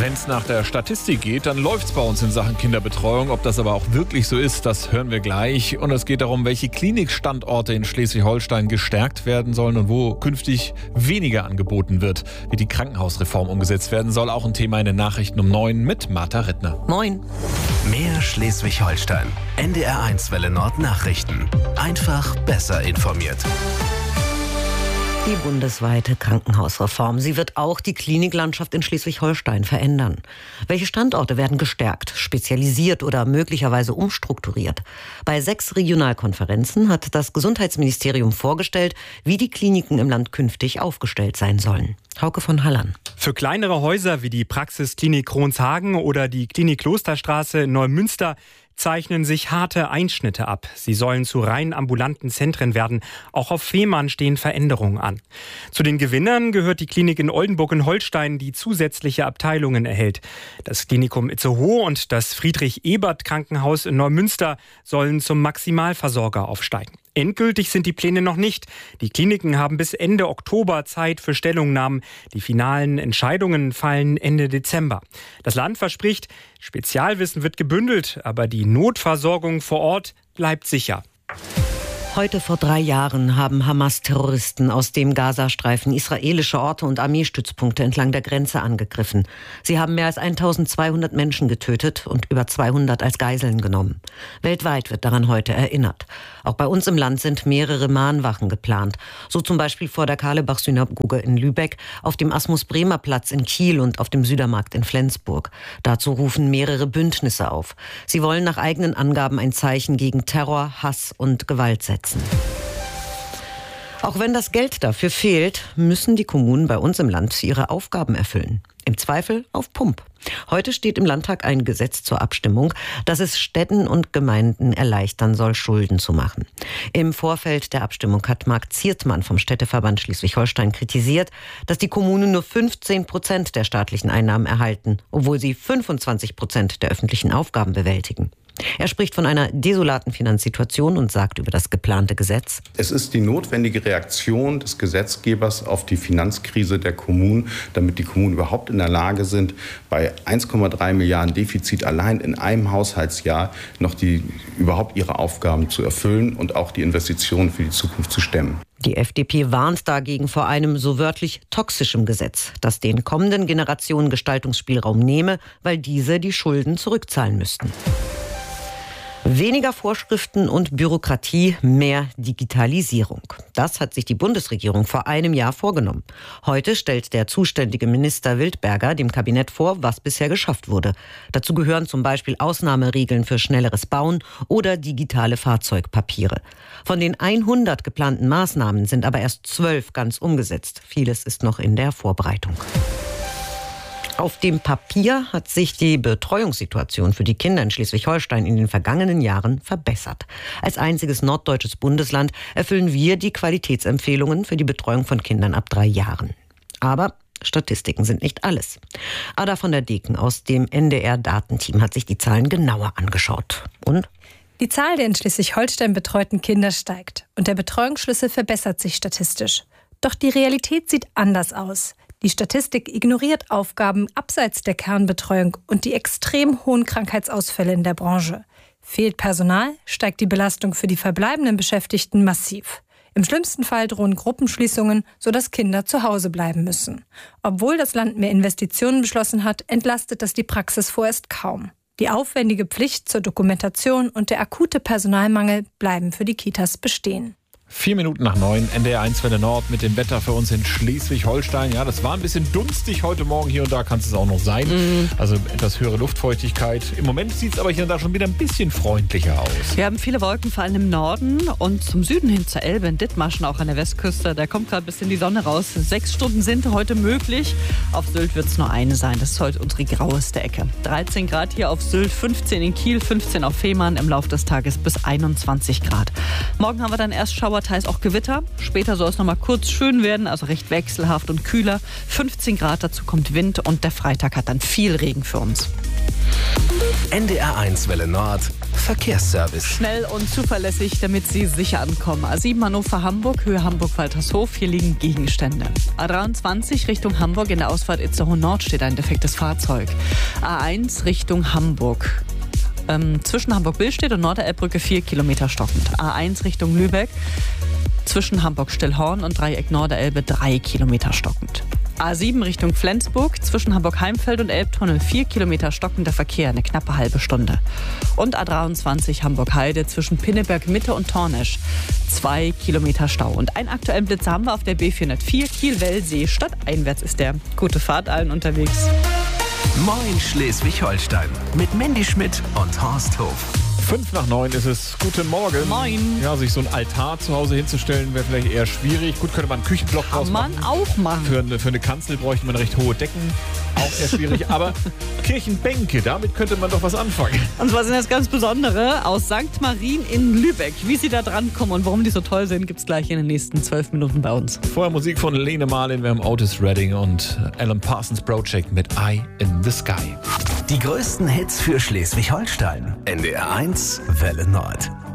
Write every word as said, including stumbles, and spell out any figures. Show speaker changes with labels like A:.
A: Wenn es nach der Statistik geht, dann läuft es bei uns in Sachen Kinderbetreuung. Ob das aber auch wirklich so ist, das hören wir gleich. Und es geht darum, welche Klinikstandorte in Schleswig-Holstein gestärkt werden sollen und wo künftig weniger angeboten wird. Wie die Krankenhausreform umgesetzt werden soll, auch ein Thema in den Nachrichten um neun mit Martha Rittner.
B: Moin.
C: Mehr Schleswig-Holstein. N D R eins Welle Nord Nachrichten. Einfach besser informiert.
B: Die bundesweite Krankenhausreform. Sie wird auch die Kliniklandschaft in Schleswig-Holstein verändern. Welche Standorte werden gestärkt, spezialisiert oder möglicherweise umstrukturiert? Bei sechs Regionalkonferenzen hat das Gesundheitsministerium vorgestellt, wie die Kliniken im Land künftig aufgestellt sein sollen. Hauke von Hallern.
D: Für kleinere Häuser wie die Praxisklinik Kronshagen oder die Klinik Klosterstraße in Neumünster zeichnen sich harte Einschnitte ab. Sie sollen zu rein ambulanten Zentren werden. Auch auf Fehmarn stehen Veränderungen an. Zu den Gewinnern gehört die Klinik in Oldenburg in Holstein, die zusätzliche Abteilungen erhält. Das Klinikum Itzehoe und das Friedrich-Ebert-Krankenhaus in Neumünster sollen zum Maximalversorger aufsteigen. Endgültig sind die Pläne noch nicht. Die Kliniken haben bis Ende Oktober Zeit für Stellungnahmen. Die finalen Entscheidungen fallen Ende Dezember. Das Land verspricht, Spezialwissen wird gebündelt, aber die Notversorgung vor Ort bleibt sicher.
B: Heute vor drei Jahren haben Hamas-Terroristen aus dem Gazastreifen israelische Orte und Armeestützpunkte entlang der Grenze angegriffen. Sie haben mehr als eintausendzweihundert Menschen getötet und über zweihundert als Geiseln genommen. Weltweit wird daran heute erinnert. Auch bei uns im Land sind mehrere Mahnwachen geplant. So zum Beispiel vor der Karlebach-Synagoge in Lübeck, auf dem Asmus-Bremer-Platz in Kiel und auf dem Südermarkt in Flensburg. Dazu rufen mehrere Bündnisse auf. Sie wollen nach eigenen Angaben ein Zeichen gegen Terror, Hass und Gewalt setzen. Auch wenn das Geld dafür fehlt, müssen die Kommunen bei uns im Land ihre Aufgaben erfüllen. Im Zweifel auf Pump. Heute steht im Landtag ein Gesetz zur Abstimmung, das es Städten und Gemeinden erleichtern soll, Schulden zu machen. Im Vorfeld der Abstimmung hat Marc Ziertmann vom Städteverband Schleswig-Holstein kritisiert, dass die Kommunen nur fünfzehn Prozent der staatlichen Einnahmen erhalten, obwohl sie fünfundzwanzig Prozent der öffentlichen Aufgaben bewältigen. Er spricht von einer desolaten Finanzsituation und sagt über das geplante Gesetz:
E: Es ist die notwendige Reaktion des Gesetzgebers auf die Finanzkrise der Kommunen, damit die Kommunen überhaupt in der Lage sind, bei eins Komma drei Milliarden Defizit allein in einem Haushaltsjahr noch die, überhaupt ihre Aufgaben zu erfüllen und auch die Investitionen für die Zukunft zu stemmen.
B: Die F D P warnt dagegen vor einem so wörtlich toxischem Gesetz, das den kommenden Generationen Gestaltungsspielraum nehme, weil diese die Schulden zurückzahlen müssten. Weniger Vorschriften und Bürokratie, mehr Digitalisierung. Das hat sich die Bundesregierung vor einem Jahr vorgenommen. Heute stellt der zuständige Minister Wildberger dem Kabinett vor, was bisher geschafft wurde. Dazu gehören zum Beispiel Ausnahmeregeln für schnelleres Bauen oder digitale Fahrzeugpapiere. Von den hundert geplanten Maßnahmen sind aber erst zwölf ganz umgesetzt. Vieles ist noch in der Vorbereitung. Auf dem Papier hat sich die Betreuungssituation für die Kinder in Schleswig-Holstein in den vergangenen Jahren verbessert. Als einziges norddeutsches Bundesland erfüllen wir die Qualitätsempfehlungen für die Betreuung von Kindern ab drei Jahren. Aber Statistiken sind nicht alles. Ada von der Deken aus dem N D R-Datenteam hat sich die Zahlen genauer angeschaut. Und?
F: Die Zahl der in Schleswig-Holstein betreuten Kinder steigt und der Betreuungsschlüssel verbessert sich statistisch. Doch die Realität sieht anders aus. Die Statistik ignoriert Aufgaben abseits der Kernbetreuung und die extrem hohen Krankheitsausfälle in der Branche. Fehlt Personal, steigt die Belastung für die verbleibenden Beschäftigten massiv. Im schlimmsten Fall drohen Gruppenschließungen, sodass Kinder zu Hause bleiben müssen. Obwohl das Land mehr Investitionen beschlossen hat, entlastet das die Praxis vorerst kaum. Die aufwendige Pflicht zur Dokumentation und der akute Personalmangel bleiben für die Kitas bestehen.
A: Vier Minuten nach neun, N D R eins Welle Nord mit dem Wetter für uns in Schleswig-Holstein. Ja, das war ein bisschen dunstig heute Morgen. Hier und da kann es auch noch sein. Mm. Also etwas höhere Luftfeuchtigkeit. Im Moment sieht es aber hier und da schon wieder ein bisschen freundlicher aus.
G: Wir haben viele Wolken, vor allem im Norden und zum Süden hin zur Elbe in Dithmarschen, auch an der Westküste. Da kommt gerade ein bisschen die Sonne raus. Sechs Stunden sind heute möglich. Auf Sylt wird es nur eine sein. Das ist heute unsere graueste Ecke. dreizehn Grad hier auf Sylt, fünfzehn in Kiel, fünfzehn auf Fehmarn. Im Laufe des Tages bis einundzwanzig Grad. Morgen haben wir dann erst Schauer, teils auch Gewitter. Später soll es noch mal kurz schön werden, also recht wechselhaft und kühler. fünfzehn Grad, dazu kommt Wind und der Freitag hat dann viel Regen für uns.
C: N D R eins Welle Nord Verkehrsservice.
G: Schnell und zuverlässig, damit Sie sicher ankommen. A sieben Hannover-Hamburg, Höhe Hamburg-Waltershof. Hier liegen Gegenstände. A dreiundzwanzig Richtung Hamburg, in der Ausfahrt Itzehoe Nord steht ein defektes Fahrzeug. A eins Richtung Hamburg. Ähm, zwischen Hamburg-Billstedt und Norderelbbrücke vier Kilometer stockend. A eins Richtung Lübeck. Zwischen Hamburg-Stillhorn und Dreieck Norderelbe drei Kilometer stockend. A sieben Richtung Flensburg, zwischen Hamburg-Heimfeld und Elbtunnel vier Kilometer stockender Verkehr, eine knappe halbe Stunde. Und A dreiundzwanzig Hamburg-Heide zwischen Pinneberg-Mitte und Tornesch, zwei Kilometer Stau. Und einen aktuellen Blitzer haben wir auf der B vierhundertvier Kiel-Wellsee. Stadteinwärts ist der. Gute Fahrt allen unterwegs.
C: Moin Schleswig-Holstein mit Mandy Schmidt und Horst Hof.
A: Fünf nach neun ist es. Guten Morgen.
G: Moin.
A: Ja, sich so ein Altar zu Hause hinzustellen, wäre vielleicht eher schwierig. Gut, könnte man einen Küchenblock draus
G: Kann man
A: machen.
G: auch machen.
A: Für eine, für eine Kanzel bräuchte man recht hohe Decken. Auch sehr schwierig. Aber Kirchenbänke, damit könnte man doch was anfangen.
G: Und zwar sind das ganz besondere aus Sankt Marien in Lübeck. Wie sie da dran kommen und warum die so toll sind, gibt es gleich in den nächsten zwölf Minuten bei uns.
A: Vorher Musik von Lene Marlin, wir haben Otis Redding und Alan Parsons Project mit Eye in the Sky.
C: Die größten Hits für Schleswig-Holstein. N D R eins Welle Nord.